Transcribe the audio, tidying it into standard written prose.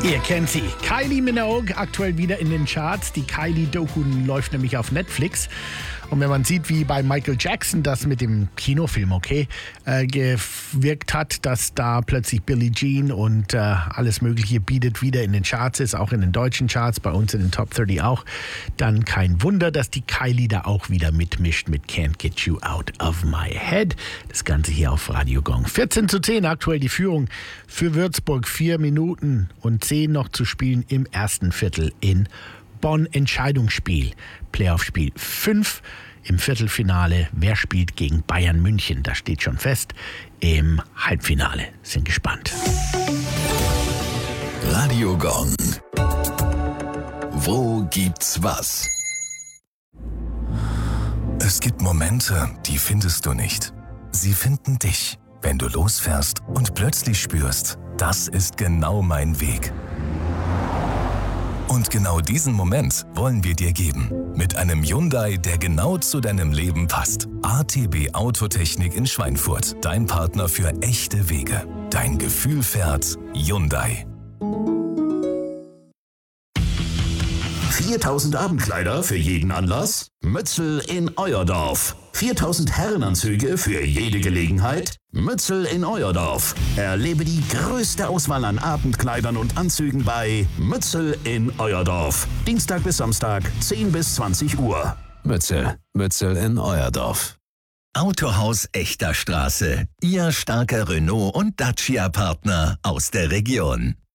Ihr kennt sie. Kylie Minogue, aktuell wieder in den Charts. Die Kylie-Doku läuft nämlich auf Netflix. Und wenn man sieht, wie bei Michael Jackson das mit dem Kinofilm, gewirkt hat, dass da plötzlich Billie Jean und alles Mögliche bietet wieder in den Charts ist, auch in den deutschen Charts, bei uns in den Top 30 auch, dann kein Wunder, dass die Kylie da auch wieder mitmischt mit Can't Get You Out of My Head. Das Ganze hier auf Radio Gong. 14:10 aktuell die Führung für Würzburg. 4 Minuten und 10 noch zu spielen im ersten Viertel in Bonn. Entscheidungsspiel, Playoff-Spiel 5 im Viertelfinale. Wer spielt gegen Bayern München? Das steht schon fest. Im Halbfinale. Sind gespannt. Radio Gong. Wo gibt's was? Es gibt Momente, die findest du nicht. Sie finden dich, wenn du losfährst und plötzlich spürst, das ist genau mein Weg. Und genau diesen Moment wollen wir dir geben. Mit einem Hyundai, der genau zu deinem Leben passt. ATB Autotechnik in Schweinfurt. Dein Partner für echte Wege. Dein Gefühl fährt Hyundai. 4.000 Abendkleider für jeden Anlass? Mützel in Euerdorf. 4.000 Herrenanzüge für jede Gelegenheit? Mützel in Euerdorf. Erlebe die größte Auswahl an Abendkleidern und Anzügen bei Mützel in Euerdorf. Dienstag bis Samstag, 10 bis 20 Uhr. Mützel in Euerdorf. Autohaus Echter Straße. Ihr starker Renault- und Dacia-Partner aus der Region.